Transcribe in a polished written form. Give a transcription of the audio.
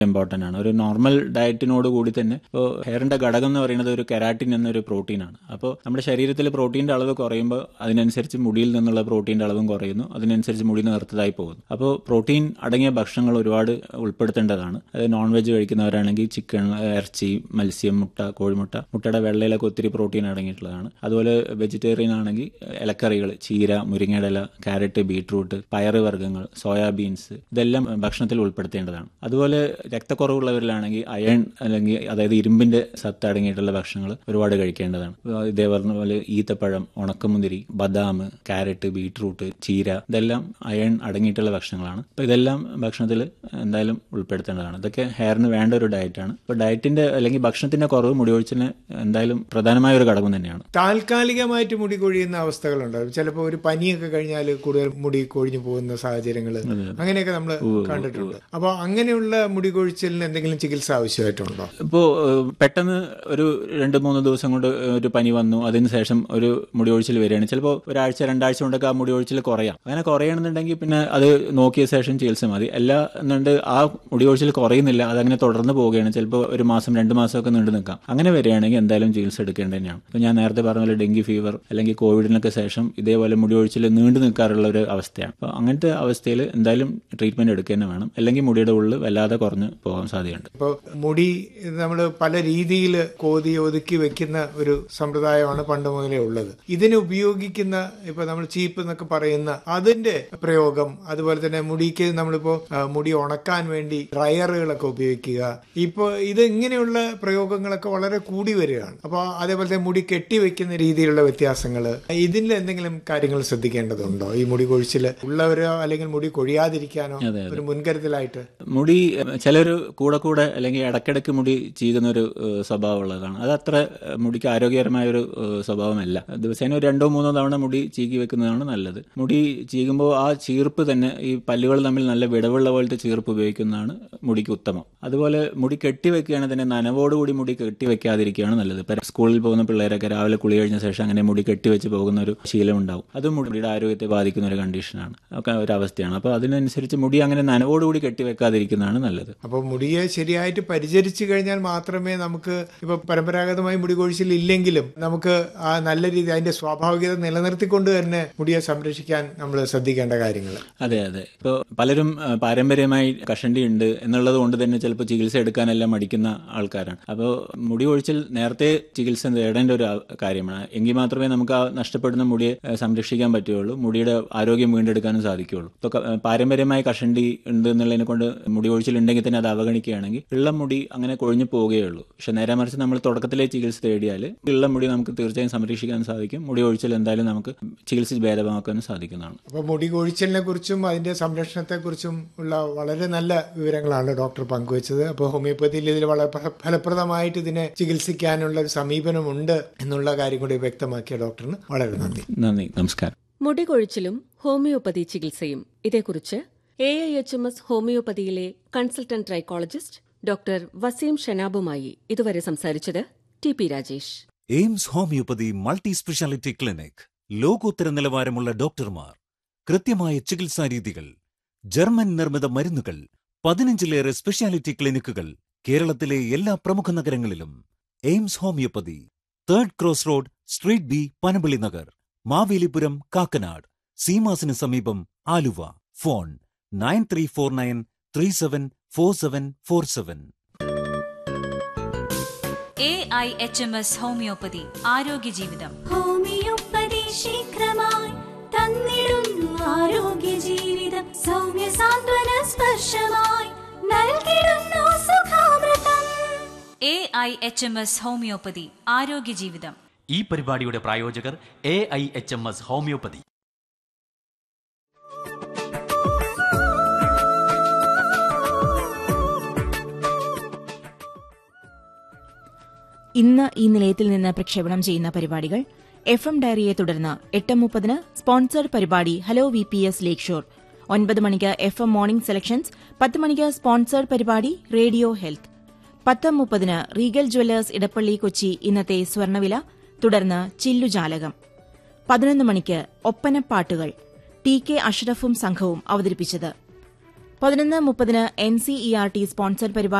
Important ആണ്. ഒരു normal ഡയറ്റിനോട് കൂടി തന്നെ ഇപ്പോൾ ഹെയറിന്റെ ഘടകം എന്ന് പറയുന്നത് ഒരു കെരാറ്റിൻ എന്നൊരു പ്രോട്ടീനാണ്. അപ്പോൾ നമ്മുടെ ശരീരത്തിൽ പ്രോട്ടീന്റെ അളവ് കുറയുമ്പോൾ അതിനനുസരിച്ച് മുടിയിൽ നിന്നുള്ള പ്രോട്ടീന്റെ അളവും കുറയുന്നു, അതിനനുസരിച്ച് മുടി നേർത്തതായി പോകുന്നു. അപ്പോൾ പ്രോട്ടീൻ അടങ്ങിയ ഭക്ഷണങ്ങൾ ഒരുപാട് ഉൾപ്പെടുത്തേണ്ടതാണ്. അത് നോൺ വെജ് കഴിക്കുന്നവരാണെങ്കിൽ ചിക്കൻ, ഇറച്ചി, മത്സ്യം, മുട്ട, കോഴിമുട്ട, മുട്ടയുടെ വെള്ളയിലൊക്കെ ഒത്തിരി പ്രോട്ടീൻ അടങ്ങിയിട്ടുള്ളതാണ്. അതുപോലെ വെജിറ്റേറിയൻ ആണെങ്കിൽ ഇലക്കറികൾ, ചീര, മുരിങ്ങയുടെ ഇല, ക്യാരറ്റ്, ബീട്രൂട്ട്, പയറ് വർഗ്ഗങ്ങൾ, സോയാബീൻസ് ഇതെല്ലാം ഭക്ഷണത്തിൽ ഉൾപ്പെടുത്തേണ്ടതാണ്. അതുപോലെ രക്തക്കുറവുള്ളവരിലാണെങ്കിൽ അയൺ അല്ലെങ്കിൽ അതായത് ഇരുമ്പിന്റെ സത്ത് അടങ്ങിയിട്ടുള്ള ഭക്ഷണങ്ങൾ ഒരുപാട് കഴിക്കേണ്ടതാണ്. ഇതേ പറഞ്ഞ പോലെ ഈത്തപ്പഴം, ഉണക്കമുന്തിരി, ബദാം, ക്യാരറ്റ്, ബീട്രൂട്ട്, ചീര ഇതെല്ലാം അയൺ അടങ്ങിയിട്ടുള്ള ഭക്ഷണങ്ങളാണ്. അപ്പോൾ ഇതെല്ലാം ഭക്ഷണത്തിൽ എന്തായാലും ഉൾപ്പെടുത്തേണ്ടതാണ്. ഇതൊക്കെ ഹെയറിന് വേണ്ട ഒരു ഡയറ്റാണ്. ഇപ്പോൾ ഡയറ്റിന്റെ അല്ലെങ്കിൽ ഭക്ഷണത്തിന്റെ കുറവ് മുടികൊഴിച്ചിലിന് എന്തായാലും പ്രധാനമായ ഒരു ഘടകം തന്നെയാണ്. താൽക്കാലികമായിട്ട് മുടി കൊഴിയുന്ന അവസ്ഥകളുണ്ടാവും. ചിലപ്പോൾ ഒരു പനിയൊക്കെ കഴിഞ്ഞാൽ കൂടുതൽ മുടി കൊഴിഞ്ഞു പോകുന്ന സാഹചര്യങ്ങൾ അങ്ങനെയൊക്കെ നമ്മൾ കണ്ടിട്ടുണ്ട്. അപ്പോൾ അങ്ങനെയുള്ള മുടി കൊഴിച്ചിലിന് എന്തെങ്കിലും ചികിത്സ ആവശ്യമായിട്ടുണ്ടോ? ഇപ്പോൾ പെട്ടെന്ന് ഒരു 2-3 ദിവസം കൊണ്ട് ഒരു പനി വന്നു, അതിനുശേഷം ഒരു മുടി കൊഴിച്ചിൽ വരികയാണ്. ചിലപ്പോൾ ഒരാഴ്ച 2 ആഴ്ച കൊണ്ടൊക്കെ ആ മുടി കൊഴിച്ചിൽ കുറയാം. അങ്ങനെ കുറയണമെന്നുണ്ടെങ്കിൽ പിന്നെ അത് നോക്കിയ ശേഷം ചികിത്സ മതി. അല്ല എന്നുണ്ട് ആ മുടി കൊഴിച്ചിൽ കുറയുന്നില്ല, അതങ്ങനെ തുടർന്ന് പോവുകയാണ്, ചിലപ്പോൾ 1 മാസം 2 മാസമൊക്കെ നീണ്ടു നിൽക്കാം. അങ്ങനെ വരികയാണെങ്കിൽ എന്തായാലും ചികിത്സ എടുക്കേണ്ടത് തന്നെയാണ്. ഇപ്പോൾ ഞാൻ നേരത്തെ പറഞ്ഞ പോലെ ഡെങ്കി ഫീവർ അല്ലെങ്കിൽ കോവിഡിനൊക്കെ ശേഷം ഇതേപോലെ മുടി കൊഴിച്ചിൽ നീണ്ടു നിൽക്കാറുള്ള ഒരു അവസ്ഥയാണ്. അപ്പോൾ അങ്ങനത്തെ അവസ്ഥയിൽ എന്തായാലും ട്രീറ്റ്മെന്റ് എടുക്കുക തന്നെ വേണം. അല്ലെങ്കിൽ മുടിയുടെ ഉള്ളിൽ വല്ലാതെ കുറഞ്ഞ് പോകാൻ സാധ്യതയുണ്ട്. ഇപ്പോൾ മുടി നമ്മൾ പല രീതിയിൽ കോതി ഒതുക്കി വെക്കുന്ന ഒരു സമ്പ്രദായമാണ് പണ്ട് മുതലേ ഉള്ളത്. ഇതിന് ഉപയോഗിക്കുന്ന ഇപ്പൊ നമ്മൾ ചീപ്പ് എന്നൊക്കെ പറയുന്ന അതിന്റെ പ്രയോഗം, അതുപോലെ തന്നെ മുടിക്ക് നമ്മളിപ്പോ മുടി ഉണക്കാൻ വേണ്ടി ഡ്രയറുകളൊക്കെ ഉപയോഗിക്കുക, ഇപ്പോൾ ഇത് ഇങ്ങനെയുള്ള പ്രയോഗങ്ങളൊക്കെ വളരെ കൂടി വരികയാണ്. അപ്പോൾ അതേപോലെ തന്നെ മുടി കെട്ടിവെക്കുന്ന രീതിയിലുള്ള വ്യത്യാസങ്ങൾ, ഇതിൽ എന്തെങ്കിലും കാര്യങ്ങൾ ശ്രദ്ധിക്കേണ്ടതുണ്ടോ? ഈ മുടി കൊഴിച്ചിൽ ഉള്ളവരോ അല്ലെങ്കിൽ മുടി കൊഴിയാതിരിക്കാനോ ഒരു മുൻകരുതലായിട്ട്? മുടി ചിലര് കൂടെ അല്ലെങ്കിൽ ഇടയ്ക്കിടയ്ക്ക് മുടി ചീകുന്ന ഒരു സ്വഭാവം ഉള്ളതാണ്. അത് അത്ര മുടിക്ക് ആരോഗ്യകരമായ ഒരു സ്വഭാവമല്ല. ദിവസേന 2-3 തവണ മുടി ചീകി വെക്കുന്നതാണ് നല്ലത്. മുടി ചീകുമ്പോൾ ആ ചീർപ്പ് തന്നെ ഈ പല്ലുകൾ തമ്മിൽ നല്ല വിടവുള്ള പോലത്തെ ചീർപ്പ് ഉപയോഗിക്കുന്നതാണ് മുടിക്ക് ഉത്തമം. അതുപോലെ മുടി കെട്ടിവെക്കുകയാണെങ്കിൽ തന്നെ നനവോടുകൂടി മുടി കെട്ടിവെക്കാതിരിക്കുകയാണ് നല്ലത്. ഇപ്പം സ്കൂളിൽ പോകുന്ന പിള്ളേരൊക്കെ രാവിലെ കുളി കഴിഞ്ഞ ശേഷം അങ്ങനെ മുടി കെട്ടിവെച്ച് പോകുന്ന ഒരു ശീലം ഉണ്ടാവും. അതും മുടിയുടെ ആരോഗ്യത്തെ ബാധിക്കുന്ന ഒരു കണ്ടീഷനാണ്, ഒക്കെ ഒരു അവസ്ഥയാണ്. അപ്പോൾ അതിനനുസരിച്ച് മുടി അങ്ങനെ നനവോടുകൂടി കെട്ടിവെക്കാതിരിക്കുന്നതാണ് നല്ലത്. അപ്പോൾ മുടിയെ ശരിയായിട്ട് പരിചരിച്ചു കഴിഞ്ഞാൽ മാത്രമേ നമുക്ക് ഇപ്പൊ പരമ്പരാഗതമായി മുടി കൊഴിച്ചിൽ ഇല്ലെങ്കിലും നമുക്ക് ആ നല്ല രീതി അതിന്റെ സ്വാഭാവികത നിലനിർത്തിക്കൊണ്ട് തന്നെ മുടിയെ സംരക്ഷിക്കാൻ നമ്മൾ ശ്രദ്ധിക്കേണ്ട കാര്യങ്ങൾ. അതെ. ഇപ്പോൾ പലരും പാരമ്പര്യമായി കഷണ്ടി ഉണ്ട് എന്നുള്ളത് കൊണ്ട് തന്നെ ചിലപ്പോൾ ചികിത്സ എടുക്കാനെല്ലാം മടിക്കുന്ന ആൾക്കാരാണ്. അപ്പോൾ മുടി കൊഴിച്ചിൽ നേരത്തെ ചികിത്സ തേടേണ്ട ഒരു കാര്യമാണ്. എങ്കിൽ മാത്രമേ നമുക്ക് ആ നഷ്ടപ്പെടുന്ന മുടിയെ സംരക്ഷിക്കാൻ പറ്റുകയുള്ളൂ, മുടിയുടെ ആരോഗ്യം വീണ്ടെടുക്കാനും സാധിക്കുകയുള്ളൂ. ഇപ്പോൾ പാരമ്പര്യമായി കഷണ്ടി ഉണ്ട് എന്നുള്ളതിനെ കൊണ്ട് മുടി കൊഴിച്ചിൽ ഉണ്ടെങ്കിൽ തന്നെ അത് അവഗണിക്കുകയാണെങ്കിൽ ഉള്ള മുടി അങ്ങനെ കൊഴിഞ്ഞു പോവുകയുള്ളൂ. പക്ഷെ നേരെ മറിച്ച് നമ്മൾ തുടക്കത്തിലെ ചികിത്സ തേടിയാൽ ഉള്ള മുടി നമുക്ക് തീർച്ചയായും സംരക്ഷിക്കാൻ സാധിക്കും. മുടി കൊഴിച്ചിൽ എന്തായാലും നമുക്ക് ചികിത്സിച്ച് ഭേദമാക്കാനും സാധിക്കുന്നതാണ്. അപ്പോൾ മുടി കൊഴിച്ചിലിനെ കുറിച്ചും അതിന്റെ സംരക്ഷണത്തെക്കുറിച്ചും ഉള്ള വളരെ നല്ല വിവരങ്ങളാണ് ഡോക്ടർ പങ്കുവച്ചത്. അപ്പോൾ ഹോമിയോപ്പതിയിൽ ഇതിൽ വളരെ ഫലപ്രദമായിട്ട് ഇതിനെ ചികിത്സിക്കാനുള്ള ഒരു സമീപനമുണ്ട് എന്നുള്ള കാര്യം കൂടി വ്യക്തമാക്കിയ ഡോക്ടറിന് വളരെ നന്ദി. നമസ്കാരം. മുടി കൊഴിച്ചിലും ഹോമിയോപ്പതി ചികിത്സയും ഇതേക്കുറിച്ച് AIHMS ഹോമിയോപ്പതിയിലെ consultant trichologist doctor Waseem ഷനാബുമായി ഇതുവരെ സംസാരിച്ചത് TP Rajesh. AIIMS homeopathy multi speciality clinic. ലോകോത്തര നിലവാരമുള്ള ഡോക്ടർമാർ, കൃത്യമായ ചികിത്സാ രീതികൾ, ജർമ്മൻ നിർമ്മിത മരുന്നുകൾ, 15ലേറെ സ്പെഷ്യാലിറ്റി ക്ലിനിക്കുകൾ കേരളത്തിലെ എല്ലാ പ്രമുഖ നഗരങ്ങളിലും. AIIMS homeopathy, 3rd cross road, street B, Panampilly Nagar, Mavelipuram, Kakkanad. സീമാസിന് സമീപം, ആലുവ. ഫോൺ 9349374747. AIHMS ഹോമിയോപ്പതി ആരോഗ്യ ജീവിതം. ഹോമിയോപ്പതി ശീഘ്രമായി തന്നിടുന്നു ആരോഗ്യ ജീവിതം. സൗമ്യ സാന്ത്വന സ്പർശമായി നൽകിടുന്നു സുഖാമൃതം. AIHMS ഹോമിയോപ്പതി ആരോഗ്യ ജീവിതം. ഈ പരിപാടിയുടെ പ്രായോജകർ AIHMS ഹോമിയോപ്പതി. ഇന്ന് ഈ നിലയത്തിൽ നിന്ന് പ്രക്ഷേപണം ചെയ്യുന്ന പരിപാടികൾ: FM ഡയറിയെ തുടർന്ന് 8:30 സ്പോൺസർഡ് പരിപാടി ഹലോ VPS ലേക്ക് ഷോർ. 9 മണിക്ക് FM മോർണിംഗ് സെലക്ഷൻസ്. 10 മണിക്ക് സ്പോൺസർഡ് പരിപാടി radio health. 10:30 Regal Jewellers Edappally Kochi ഇന്നത്തെ സ്വർണ്ണവില, തുടർന്ന് ചില്ലുജാലകം. 11 മണിക്ക് ഒപ്പനപ്പാട്ടുകൾ TK അഷ്റഫും സംഘവും അവതരിപ്പിച്ചത്. 11:30 NCERT സ്പോൺസർ പരിപാടി